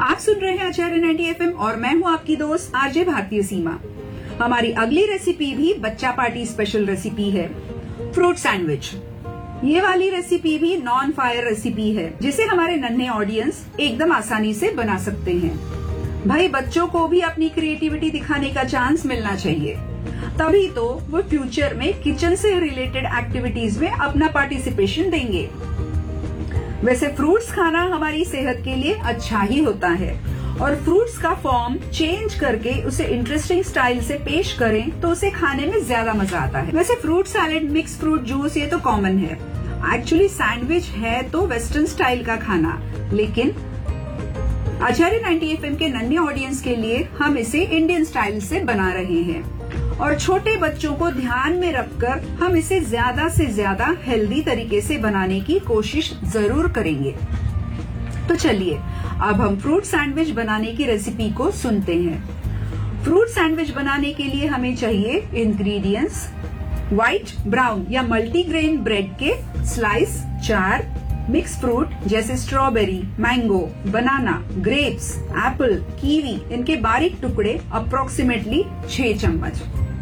आप सुन रहे हैं आचार्य 90 FM और मैं हूं आपकी दोस्त आरजे भारतीय सीमा। हमारी अगली रेसिपी भी बच्चा पार्टी स्पेशल रेसिपी है, फ्रूट सैंडविच। ये वाली रेसिपी भी नॉन फायर रेसिपी है जिसे हमारे नन्हे ऑडियंस एकदम आसानी से बना सकते हैं। भाई बच्चों को भी अपनी क्रिएटिविटी दिखाने का चांस मिलना चाहिए, तभी तो वो फ्यूचर में किचन से रिलेटेड एक्टिविटीज में अपना पार्टिसिपेशन देंगे। वैसे फ्रूट्स खाना हमारी सेहत के लिए अच्छा ही होता है और फ्रूट्स का फॉर्म चेंज करके उसे इंटरेस्टिंग स्टाइल से पेश करें तो उसे खाने में ज्यादा मजा आता है। वैसे fruit salad, mix fruit juice ये तो कॉमन है। एक्चुअली सैंडविच है तो वेस्टर्न स्टाइल का खाना, लेकिन आचार्य 90 FM के नन्हे ऑडियंस के लिए हम इसे इंडियन स्टाइल से बना रहे हैं और छोटे बच्चों को ध्यान में रखकर हम इसे ज्यादा से ज्यादा हेल्दी तरीके से बनाने की कोशिश जरूर करेंगे। तो चलिए अब हम फ्रूट सैंडविच बनाने की रेसिपी को सुनते हैं। फ्रूट सैंडविच बनाने के लिए हमें चाहिए इंग्रेडिएंट्स: व्हाइट, ब्राउन या मल्टीग्रेन ब्रेड के स्लाइस 4, मिक्स फ्रूट जैसे स्ट्रॉबेरी, मैंगो, बनाना, ग्रेप्स, एप्पल, कीवी, इनके बारीक टुकड़े अप्रोक्सीमेटली 6 चम्मच,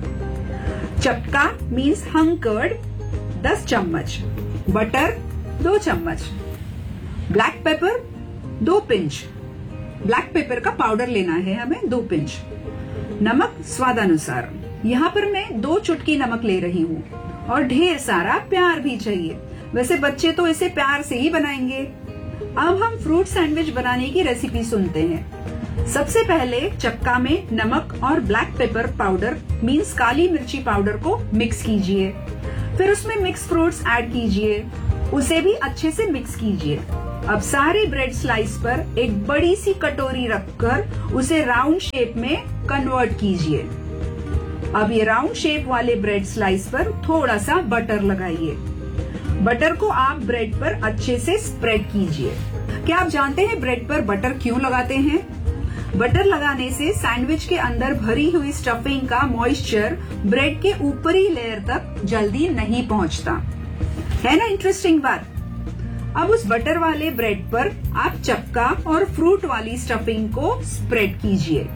चपका मीन्स हंग कर्ड 10 चम्मच, बटर 2 चम्मच, black pepper 2 pinch, black pepper का पाउडर लेना है हमें 2 पिंच, नमक स्वादानुसार। यहाँ पर मैं 2 चुटकी नमक ले रही हूँ और ढेर सारा प्यार भी चाहिए। वैसे बच्चे तो इसे प्यार से ही बनाएंगे। अब हम फ्रूट सैंडविच बनाने की रेसिपी सुनते हैं। सबसे पहले चक्का में नमक और ब्लैक पेपर पाउडर मीन्स काली मिर्ची पाउडर को मिक्स कीजिए। फिर उसमें मिक्स फ्रूट्स ऐड कीजिए, उसे भी अच्छे से मिक्स कीजिए। अब सारे ब्रेड स्लाइस पर एक बड़ी सी कटोरी रखकर उसे राउंड शेप में कन्वर्ट कीजिए। अब ये राउंड शेप वाले ब्रेड स्लाइस पर थोड़ा सा बटर लगाइए। बटर को आप ब्रेड पर अच्छे से स्प्रेड कीजिए। क्या आप जानते हैं ब्रेड पर बटर क्यों लगाते हैं? बटर लगाने से सैंडविच के अंदर भरी हुई स्टफिंग का मॉइस्चर ब्रेड के ऊपरी लेयर तक जल्दी नहीं पहुंचता। है ना इंटरेस्टिंग बात? अब उस बटर वाले ब्रेड पर आप चक्का और फ्रूट वाली स्टफिंग को स्प्रेड कीजिए।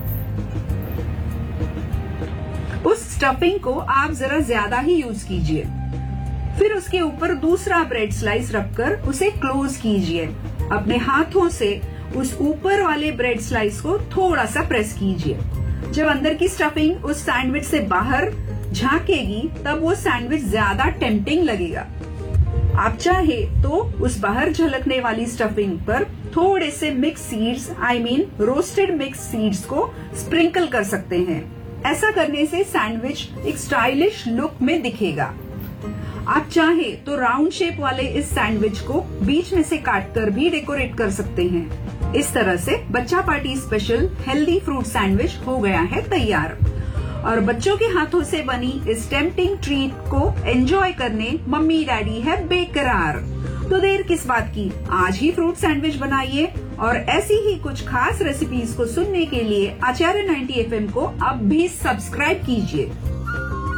उस स्टफिंग को आप जरा ज्यादा ही यूज कीजिए। फिर उसके ऊपर दूसरा ब्रेड स्लाइस रखकर उसे क्लोज कीजिए। अपने हाथों से उस ऊपर वाले ब्रेड स्लाइस को थोड़ा सा प्रेस कीजिए। जब अंदर की स्टफिंग उस सैंडविच से बाहर झांकेगी तब वो सैंडविच ज्यादा टेम्पटिंग लगेगा। आप चाहे तो उस बाहर झलकने वाली स्टफिंग पर थोड़े से mix seeds, roasted mix seeds को स्प्रिंकल कर सकते हैं। ऐसा करने से सैंडविच एक स्टाइलिश लुक में दिखेगा। आप चाहे तो राउंड शेप वाले इस सैंडविच को बीच में से काटकर भी डेकोरेट कर सकते हैं। इस तरह से बच्चा party special healthy fruit sandwich हो गया है तैयार और बच्चों के हाथों से बनी इस टेम्पटिंग ट्रीट को एंजॉय करने मम्मी डैडी है बेकरार। तो देर किस बात की, आज ही फ्रूट सैंडविच बनाइए और ऐसी ही कुछ खास रेसिपीज को सुनने के लिए आचार्य 90 FM को अब भी सब्सक्राइब कीजिए।